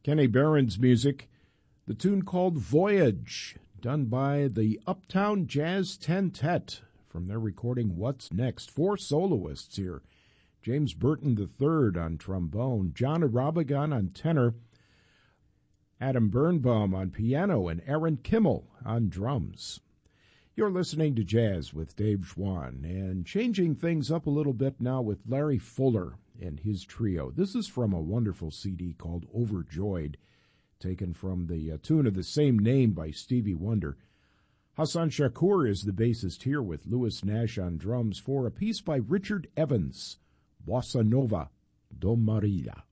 Kenny Barron's music, the tune called Voyage, done by the Uptown Jazz Tentet from their recording What's Next. 4 soloists here. James Burton III on trombone, John Arabagan on tenor, Adam Birnbaum on piano, and Aaron Kimmel on drums. You're listening to Jazz with Dave Schwann, and changing things up a little bit now with Larry Fuller and his trio. This is from a wonderful CD called Overjoyed, taken from the tune of the same name by Stevie Wonder. Hassan Shakur is the bassist here with Louis Nash on drums for a piece by Richard Evans, Bossa Nova do Marília.